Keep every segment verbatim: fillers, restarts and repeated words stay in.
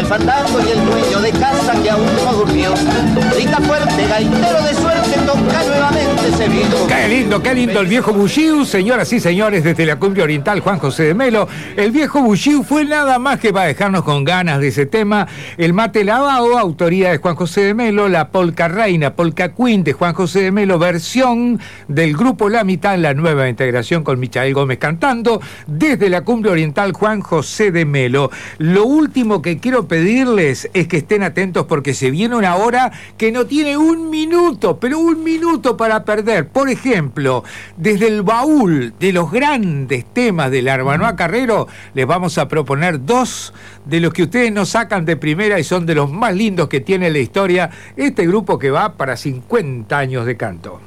fandango y el dueño de casa que aún no durmió. Grita fuerte, gaitero de suerte, toca nuevamente ese viejo. Qué lindo, qué lindo el viejo Buxiu, señoras y señores, desde la cumbia oriental, Juan José de Melo. El viejo Buxiu fue nada más que para dejarnos con ganas de ese tema. El mate lavado, autoría de Juan José de Melo, la polca reina, polca queen de Juan José de Melo, versión del grupo La Mitad, la nueva integración con Michael Gómez cantando, desde la cumbia oriental, Juan José de Melo. Lo último que quiero pedirles es que estén atentos porque se viene una hora que no tiene un minuto, pero un minuto para perder. Por ejemplo, desde el baúl de los grandes temas del Arbanoa Carrero, les vamos a proponer dos de los que ustedes nos sacan de primera y son de los más lindos que tiene la historia, este grupo que va para cincuenta años de canto.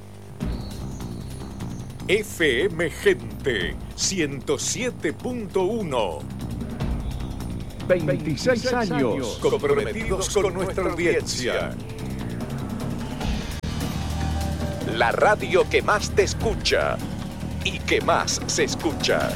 F M Gente ciento siete punto uno. veintiséis años comprometidos con nuestra audiencia. La radio que más te escucha y que más se escucha.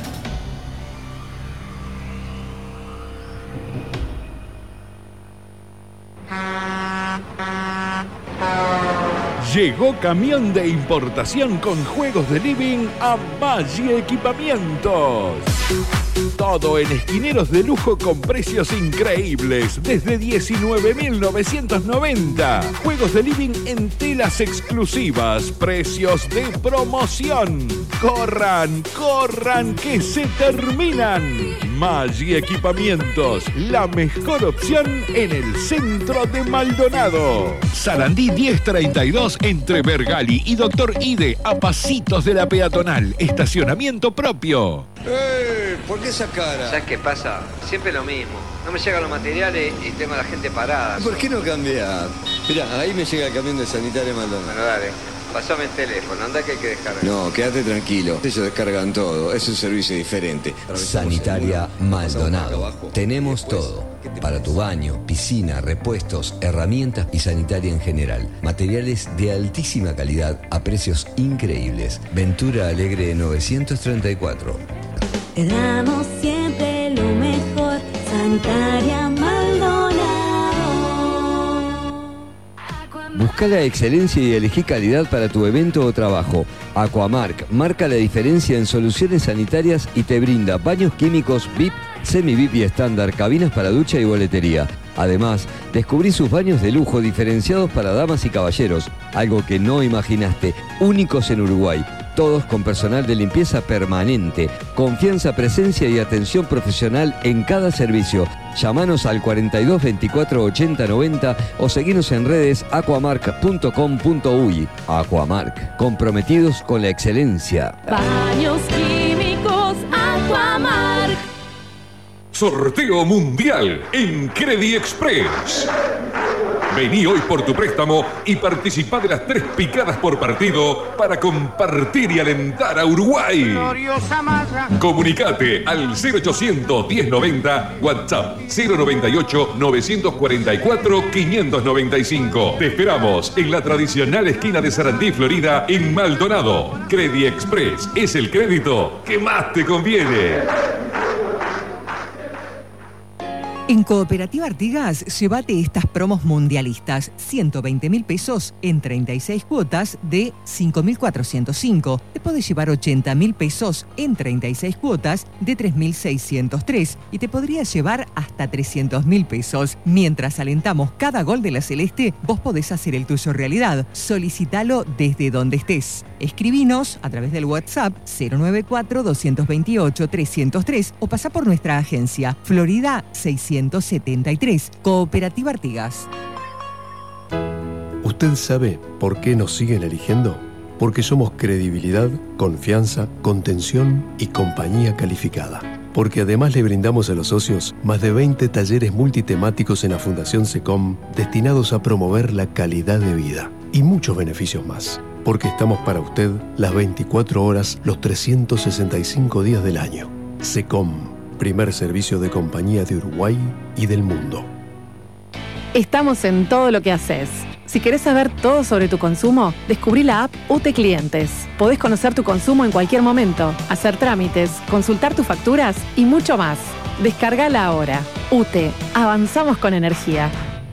Llegó camión de importación con juegos de living a Maggi Equipamientos. Todo en esquineros de lujo con precios increíbles, desde diecinueve mil novecientos noventa. Juegos de living en telas exclusivas, precios de promoción. ¡Corran, corran, que se terminan! Maggi Equipamientos, la mejor opción en el centro de Maldonado. Sarandí diez treinta y dos entre Bergali y Doctor Ide, a pasitos de la peatonal. Estacionamiento propio. ¡Eh! ¿Por qué esa cara? ¿Sabes qué pasa? Siempre lo mismo. No me llegan los materiales y tengo a la gente parada. ¿Por qué no cambiar? Mirá, ahí me llega el camión de Sanitaria Maldonado. Bueno, dale. Pasame el teléfono, anda que hay que descargar. No, quédate tranquilo. Ellos descargan todo. Es un servicio diferente. Sanitaria Maldonado. Tenemos todo. Para tu baño, piscina, repuestos, herramientas y sanitaria en general. Materiales de altísima calidad a precios increíbles. Ventura Alegre novecientos treinta y cuatro. Te damos siempre lo mejor. Sanitaria Maldonado. Busca la excelencia y elegí calidad para tu evento o trabajo. Aquamark marca la diferencia en soluciones sanitarias y te brinda baños químicos V I P, semi-V I P y estándar, cabinas para ducha y boletería. Además, descubrí sus baños de lujo diferenciados para damas y caballeros, algo que no imaginaste, únicos en Uruguay. Todos con personal de limpieza permanente, confianza, presencia y atención profesional en cada servicio. Llámanos al cuarenta y dos veinticuatro ochenta noventa o seguinos en redes aquamark punto com punto uy. Aquamark, comprometidos con la excelencia. Baños químicos Aquamark. Sorteo mundial en Credit Express. Vení hoy por tu préstamo y participá de las tres picadas por partido para compartir y alentar a Uruguay. Comunicate al cero ochocientos diez noventa, WhatsApp cero noventa y ocho novecientos cuarenta y cuatro quinientos noventa y cinco. Te esperamos en la tradicional esquina de Sarandí, Florida, en Maldonado. Credit Express es el crédito que más te conviene. En Cooperativa Artigas, llévate estas promos mundialistas. ciento veinte mil pesos en treinta y seis cuotas de cinco mil cuatrocientos cinco. Te podés llevar ochenta mil pesos en treinta y seis cuotas de tres mil seiscientos tres. Y te podrías llevar hasta trescientos mil pesos. Mientras alentamos cada gol de la Celeste, vos podés hacer el tuyo realidad. Solicítalo desde donde estés. Escribinos a través del WhatsApp cero noventa y cuatro, doscientos veintiocho, trescientos tres o pasá por nuestra agencia Florida seiscientos setenta y tres. Cooperativa Artigas. ¿Usted sabe por qué nos siguen eligiendo? Porque somos credibilidad, confianza, contención y compañía calificada. Porque además le brindamos a los socios más de veinte talleres multitemáticos en la Fundación SECOM destinados a promover la calidad de vida y muchos beneficios más. Porque estamos para usted las veinticuatro horas, los trescientos sesenta y cinco días del año. SECOM, primer servicio de compañía de Uruguay y del mundo. Estamos en todo lo que haces. Si querés saber todo sobre tu consumo, descubrí la app U T E Clientes. Podés conocer tu consumo en cualquier momento, hacer trámites, consultar tus facturas y mucho más. Descárgala ahora. U T E, avanzamos con energía.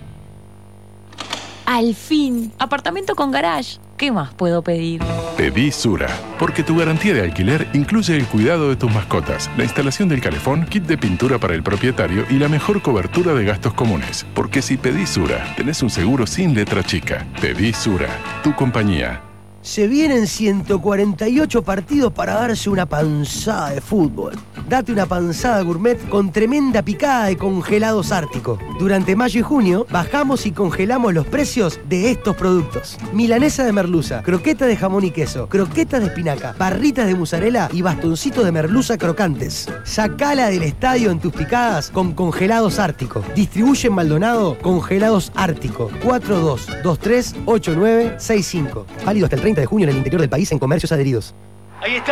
Al fin, apartamento con garage. ¿Qué más puedo pedir? Pedí Sura, porque tu garantía de alquiler incluye el cuidado de tus mascotas, la instalación del calefón, kit de pintura para el propietario y la mejor cobertura de gastos comunes. Porque si pedís Sura, tenés un seguro sin letra chica. Pedí Sura, tu compañía. Se vienen ciento cuarenta y ocho partidos para darse una panzada de fútbol. Date una panzada gourmet con tremenda picada de congelados Ártico. Durante mayo y junio bajamos y congelamos los precios de estos productos. Milanesa de merluza, croqueta de jamón y queso, croquetas de espinaca, barritas de mozzarella y bastoncitos de merluza crocantes. Sacala del estadio en tus picadas con congelados Ártico. Distribuye en Maldonado Congelados Ártico. cuatro dos dos tres ocho nueve seis cinco. Válido hasta el treinta de junio en el interior del país en comercios adheridos. ¡Ahí está!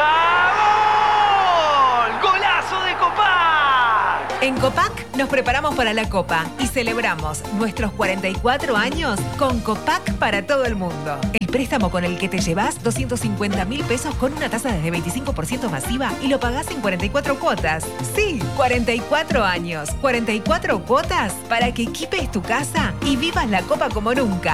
¡Gol! ¡Golazo de Copac! En Copac nos preparamos para la Copa y celebramos nuestros cuarenta y cuatro años con Copac para todo el mundo. El préstamo con el que te llevas doscientos cincuenta mil pesos con una tasa desde veinticinco por ciento masiva y lo pagás en cuarenta y cuatro cuotas. Sí, cuarenta y cuatro años, cuarenta y cuatro cuotas para que equipes tu casa y vivas la Copa como nunca.